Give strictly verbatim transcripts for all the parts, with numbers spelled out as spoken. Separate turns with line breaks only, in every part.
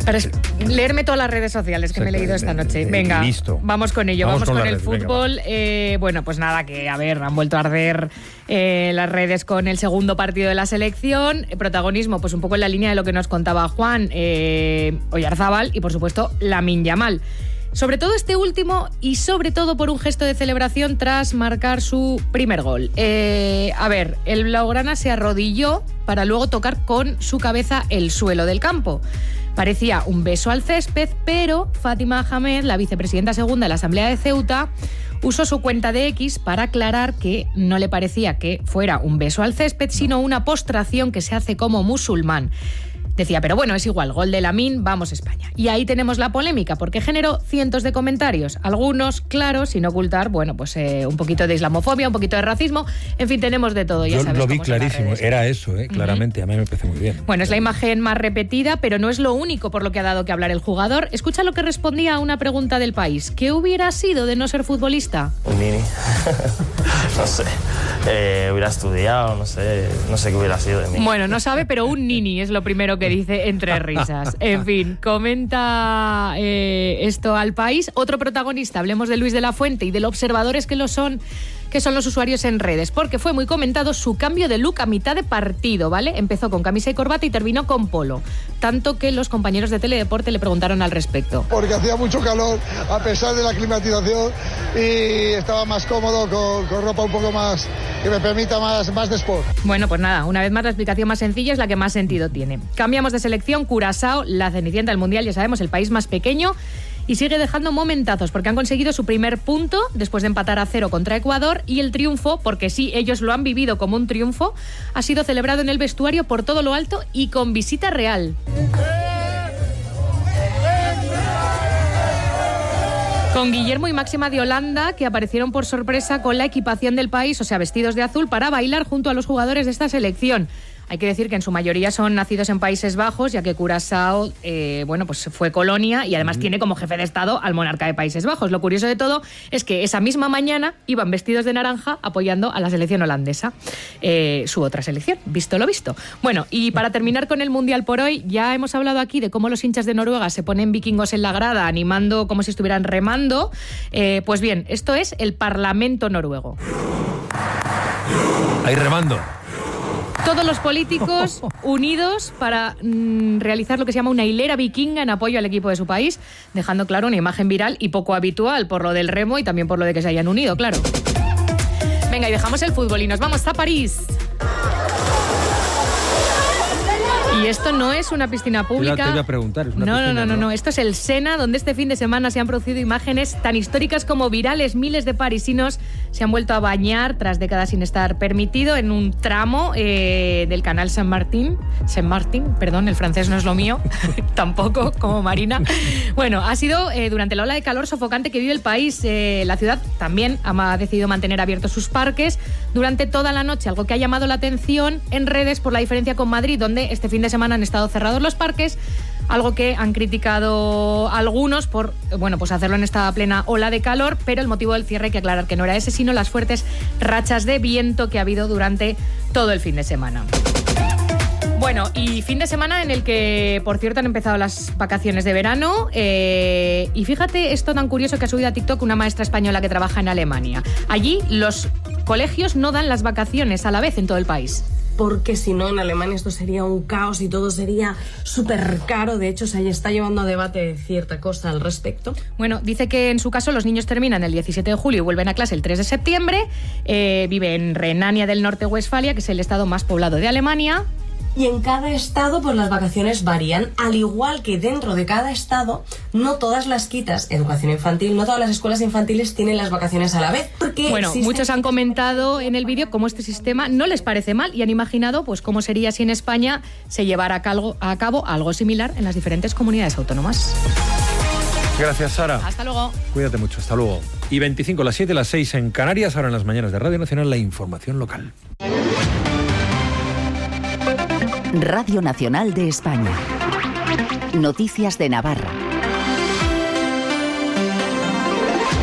Para leerme todas las redes sociales que me he leído esta noche. Venga,
listo.
Vamos con ello, vamos, vamos con, con el redes. Fútbol. Venga, eh, bueno, pues nada, que a ver, han vuelto a arder eh, las redes con el segundo partido de la selección. El protagonismo, pues un poco en la línea de lo que nos contaba Juan eh, Oyarzábal y, por supuesto, Lamine Yamal. Sobre todo este último y sobre todo por un gesto de celebración tras marcar su primer gol. Eh, a ver, el blaugrana se arrodilló para luego tocar con su cabeza el suelo del campo. Parecía un beso al césped, pero Fátima Hamed, la vicepresidenta segunda de la Asamblea de Ceuta, usó su cuenta de X para aclarar que no le parecía que fuera un beso al césped, sino una postración que se hace como musulmán. Decía, pero bueno, es igual, gol de Lamine, vamos España. Y ahí tenemos la polémica, porque generó cientos de comentarios, algunos claros, sin ocultar, bueno, pues eh, un poquito de islamofobia, un poquito de racismo, en fin, tenemos de todo, ya
Yo
sabes.
Lo vi clarísimo, era eso, eh, claramente, uh-huh. A mí me parece muy bien.
Bueno, es la imagen más repetida, pero no es lo único por lo que ha dado que hablar el jugador. Escucha lo que respondía a una pregunta del País. ¿Qué hubiera sido de no ser futbolista?
Un nini, no sé, eh, hubiera estudiado, no sé, no sé qué hubiera sido de mí.
Bueno, no sabe, pero un nini es lo primero que que dice entre risas. En fin, comenta eh, esto al País. Otro protagonista, hablemos de Luis de la Fuente y de los observadores que lo son, que son los usuarios en redes, porque fue muy comentado su cambio de look a mitad de partido, ¿vale? Empezó con camisa y corbata y terminó con polo, tanto que los compañeros de Teledeporte le preguntaron al respecto.
Porque hacía mucho calor a pesar de la climatización y estaba más cómodo con, con ropa un poco más que me permita más, más de sport.
Bueno, pues nada, una vez más la explicación más sencilla es la que más sentido tiene. Cambiamos de selección, Curazao, la cenicienta del Mundial, ya sabemos, el país más pequeño, y sigue dejando momentazos porque han conseguido su primer punto después de empatar a cero contra Ecuador, y el triunfo, porque sí, ellos lo han vivido como un triunfo, ha sido celebrado en el vestuario por todo lo alto y con visita real. Con Guillermo y Máxima de Holanda, que aparecieron por sorpresa con la equipación del país, o sea, vestidos de azul, para bailar junto a los jugadores de esta selección. Hay que decir que en su mayoría son nacidos en Países Bajos, ya que Curazao eh, bueno, pues fue colonia y además mm. tiene como jefe de Estado al monarca de Países Bajos. Lo curioso de todo es que esa misma mañana iban vestidos de naranja apoyando a la selección holandesa, eh, su otra selección, visto lo visto. Bueno, y para terminar con el Mundial por hoy, ya hemos hablado aquí de cómo los hinchas de Noruega se ponen vikingos en la grada, animando como si estuvieran remando. Eh, pues bien, esto es el Parlamento noruego.
Ahí remando.
Todos los políticos unidos para mm, realizar lo que se llama una hilera vikinga en apoyo al equipo de su país, dejando claro una imagen viral y poco habitual por lo del remo y también por lo de que se hayan unido, claro. Venga, y dejamos el fútbol y nos vamos a París. Y esto no es una piscina pública.
Te voy a preguntar, es una
no,
piscina,
no, no, no,
no,
no. Esto es el Sena, donde este fin de semana se han producido imágenes tan históricas como virales. Miles de parisinos se han vuelto a bañar tras décadas sin estar permitido en un tramo eh, del canal Saint-Martin. Saint-Martin, perdón, el francés no es lo mío, tampoco, como Marina. Bueno, ha sido eh, durante la ola de calor sofocante que vive el país. Eh, la ciudad también ha decidido mantener abiertos sus parques durante toda la noche, algo que ha llamado la atención en redes por la diferencia con Madrid, donde este fin de semana han estado cerrados los parques, algo que han criticado algunos por, bueno, pues hacerlo en esta plena ola de calor, pero el motivo del cierre hay que aclarar que no era ese, sino las fuertes rachas de viento que ha habido durante todo el fin de semana. Bueno, y fin de semana en el que, por cierto, han empezado las vacaciones de verano. Eh, y fíjate esto tan curioso que ha subido a TikTok una maestra española que trabaja en Alemania. Allí los colegios no dan las vacaciones a la vez en todo el país.
Porque si no, en Alemania esto sería un caos y todo sería súper caro. De hecho, se está llevando a debate cierta cosa al respecto.
Bueno, dice que en su caso los niños terminan el diecisiete de julio y vuelven a clase el tres de septiembre. Eh, vive en Renania del Norte-Westfalia, que es el estado más poblado de Alemania.
Y en cada estado, pues las vacaciones varían, al igual que dentro de cada estado, no todas las quitas, educación infantil, no todas las escuelas infantiles tienen las vacaciones a la vez. Porque
bueno,
existen...
muchos han comentado en el vídeo cómo este sistema no les parece mal y han imaginado pues cómo sería si en España se llevara a cabo, a cabo algo similar en las diferentes comunidades autónomas.
Gracias, Sara.
Hasta luego.
Cuídate mucho, hasta luego. Y veinticinco, las siete, las seis en Canarias, ahora en las mañanas de Radio Nacional, la información local.
Radio Nacional de España. Noticias de Navarra.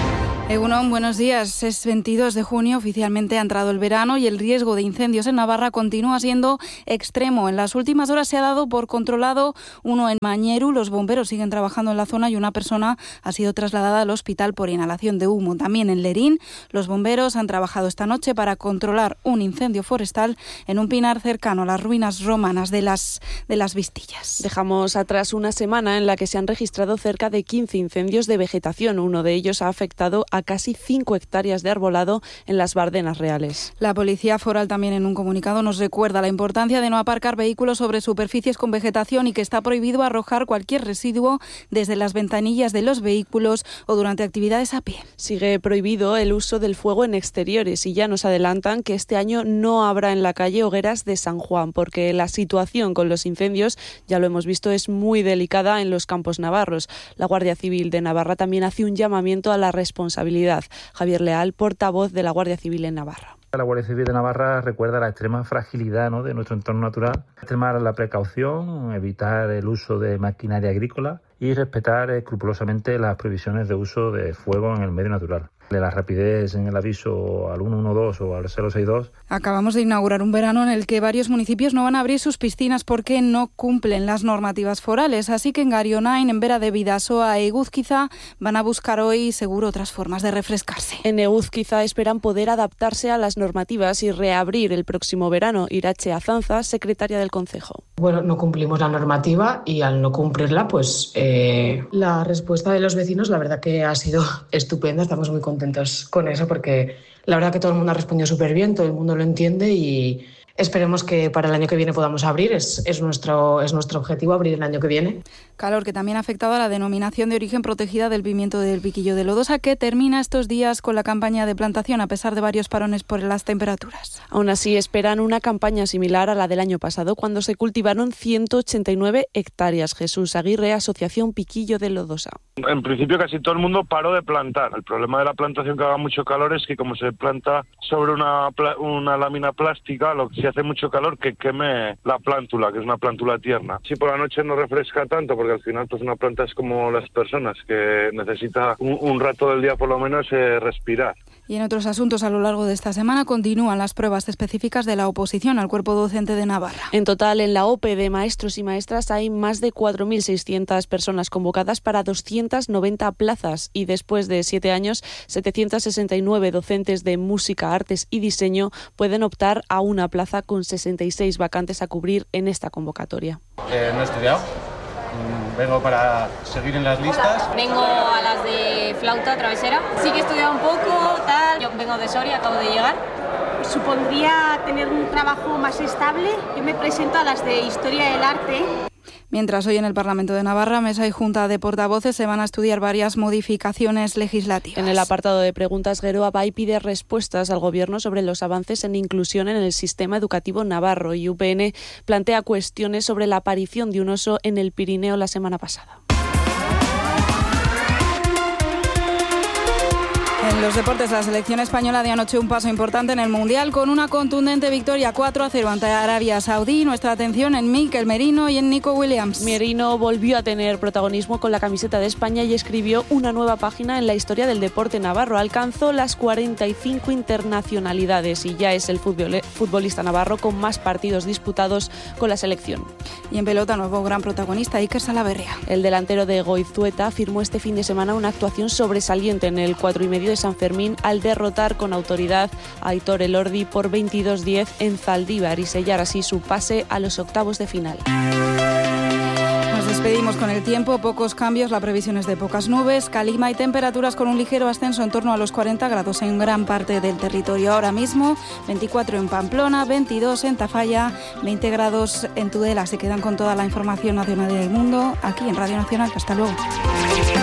Egunon, buenos días. Es veintidós de junio, oficialmente ha entrado el verano y el riesgo de incendios en Navarra continúa siendo extremo. En las últimas horas se ha dado por controlado uno en Mañeru. Los bomberos siguen trabajando en la zona y una persona ha sido trasladada al hospital por inhalación de humo. También en Lerín, los bomberos han trabajado esta noche para controlar un incendio forestal en un pinar cercano a las ruinas romanas de las, de las Vistillas.
Dejamos atrás una semana en la que se han registrado cerca de quince incendios de vegetación. Uno de ellos ha afectado a casi cinco hectáreas de arbolado en las Bardenas Reales.
La Policía Foral también en un comunicado nos recuerda la importancia de no aparcar vehículos sobre superficies con vegetación y que está prohibido arrojar cualquier residuo desde las ventanillas de los vehículos o durante actividades a pie.
Sigue prohibido el uso del fuego en exteriores y ya nos adelantan que este año no habrá en la calle hogueras de San Juan porque la situación con los incendios, ya lo hemos visto, es muy delicada en los campos navarros. La Guardia Civil de Navarra también hace un llamamiento a la responsabilidad. Javier Leal, portavoz de la Guardia Civil en Navarra.
La Guardia Civil de Navarra recuerda la extrema fragilidad, ¿no?, de nuestro entorno natural, extremar la precaución, evitar el uso de maquinaria agrícola y respetar escrupulosamente las prohibiciones de uso de fuego en el medio natural. De la rapidez en el aviso al uno uno dos o al cero seis dos.
Acabamos de inaugurar un verano en el que varios municipios no van a abrir sus piscinas porque no cumplen las normativas forales. Así que en Garionain, en Vera de Bidasoa e Eguzquiza van a buscar hoy seguro otras formas de refrescarse.
En Eguzquiza esperan poder adaptarse a las normativas y reabrir el próximo verano. Irache Azanza, secretaria del Concejo.
Bueno, no cumplimos la normativa y al no cumplirla, pues eh, la respuesta de los vecinos, la verdad que ha sido estupenda. Estamos muy contentos con eso porque la verdad que todo el mundo ha respondido súper bien, todo el mundo lo entiende y esperemos que para el año que viene podamos abrir. Es, es, nuestro, es nuestro objetivo abrir el año que viene.
Calor que también ha afectado a la denominación de origen protegida del pimiento del Piquillo de Lodosa, que termina estos días con la campaña de plantación a pesar de varios parones por las temperaturas.
Aún así esperan una campaña similar a la del año pasado cuando se cultivaron ciento ochenta y nueve hectáreas. Jesús Aguirre, Asociación Piquillo de Lodosa.
En principio casi todo el mundo paró de plantar. El problema de la plantación que haga mucho calor es que como se planta sobre una, una lámina plástica, lo que si hace mucho calor que queme la plántula, que es una plántula tierna. Si por la noche no refresca tanto, porque al final pues una planta es como las personas, que necesita un, un rato del día por lo menos eh, respirar.
Y en otros asuntos, a lo largo de esta semana continúan las pruebas específicas de la oposición al cuerpo docente de Navarra.
En total, en la O P E de maestros y maestras hay más de cuatro mil seiscientas personas convocadas para doscientas noventa plazas y después de siete años, setecientos sesenta y nueve docentes de música, artes y diseño pueden optar a una plaza con sesenta y seis vacantes a cubrir en esta convocatoria.
Eh, no he estudiado. Vengo para seguir en las listas.
Hola, vengo a las de flauta travesera. Sí que he estudiado un poco, tal. Yo vengo de Soria, acabo de llegar.
Supondría tener un trabajo más estable. Yo me presento a las de Historia del Arte.
Mientras hoy en el Parlamento de Navarra, Mesa y Junta de Portavoces se van a estudiar varias modificaciones legislativas.
En el apartado de preguntas, Geroa Bay pide respuestas al Gobierno sobre los avances en inclusión en el sistema educativo navarro y U P N plantea cuestiones sobre la aparición de un oso en el Pirineo la semana pasada.
En los deportes, la selección española dio anoche un paso importante en el Mundial con una contundente victoria cuatro a cero ante Arabia Saudí. Nuestra atención en Mikel Merino y en Nico Williams.
Merino volvió a tener protagonismo con la camiseta de España y escribió una nueva página en la historia del deporte navarro. Alcanzó las cuarenta y cinco internacionalidades y ya es el futbolista navarro con más partidos disputados con la selección.
Y en pelota, nuevo gran protagonista, Iker Salaberria.
El delantero de Goizueta firmó este fin de semana una actuación sobresaliente en el cuatro y medio de San Fermín al derrotar con autoridad a Aitor Elordi por veintidós diez en Zaldívar y sellar así su pase a los octavos de final.
Nos despedimos con el tiempo, pocos cambios, la previsión es de pocas nubes, calima y temperaturas con un ligero ascenso en torno a los cuarenta grados en gran parte del territorio. Ahora mismo veinticuatro en Pamplona, veintidós en Tafalla, veinte grados en Tudela. Se quedan con toda la información nacional y del mundo aquí en Radio Nacional. Hasta luego.